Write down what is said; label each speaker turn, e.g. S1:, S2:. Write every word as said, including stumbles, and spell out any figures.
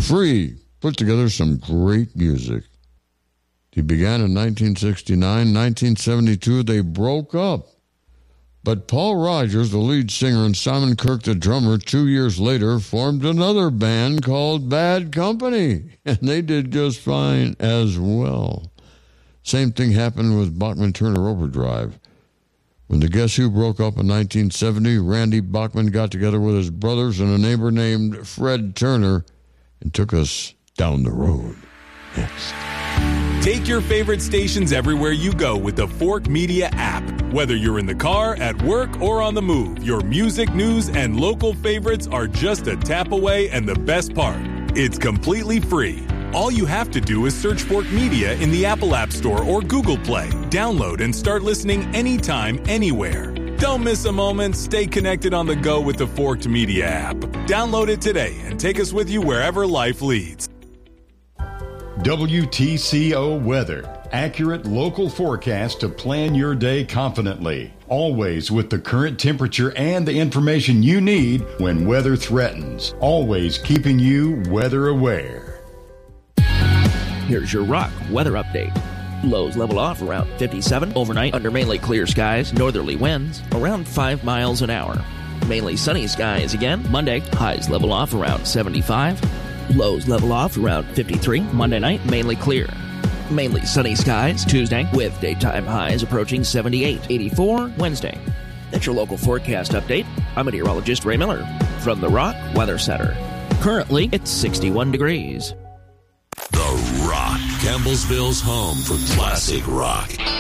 S1: Free put together some great music. He began in nineteen sixty-nine. nineteen seventy-two, they broke up. But Paul Rogers, the lead singer, and Simon Kirke, the drummer, two years later formed another band called Bad Company, and they did just fine as well. Same thing happened with Bachman Turner Overdrive. When the Guess Who broke up in nineteen seventy, Randy Bachman got together with his brothers and a neighbor named Fred Turner and took us down the road. Next.
S2: Take your favorite stations everywhere you go with the Fork Media app. Whether you're in the car, at work, or on the move, your music, news, and local favorites are just a tap away, and the best part, it's completely free. All you have to do is search Fork Media in the Apple App Store or Google Play. Download and start listening anytime, anywhere. Don't miss a moment. Stay connected on the go with the Forked Media app. Download it today and take us with you wherever life leads.
S3: W T C O Weather. Accurate local forecast to plan your day confidently. Always with the current temperature and the information you need when weather threatens. Always keeping you weather aware.
S4: Here's your Rock weather update. Lows level off around fifty-seven. Overnight under mainly clear skies. Northerly winds around five miles an hour. Mainly sunny skies again. Monday, highs level off around seventy-five. Lows level off around fifty-three. Monday night, mainly clear. Mainly sunny skies Tuesday with daytime highs approaching seventy-eight. eighty-four Wednesday. That's your local forecast update. I'm meteorologist Ray Miller from the Rock Weather Center. Currently, it's sixty-one degrees.
S5: The Rock, Campbellsville's home for classic rock.